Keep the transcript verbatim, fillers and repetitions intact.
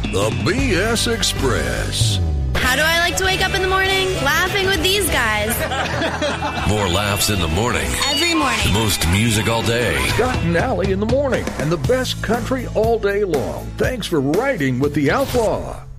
The B S Express. How do I like to wake up in the morning? Laughing with these guys. More laughs in the morning. Every morning. The most music all day. Scott and Allie in the morning. And the best country all day long. Thanks for riding with the Outlaw.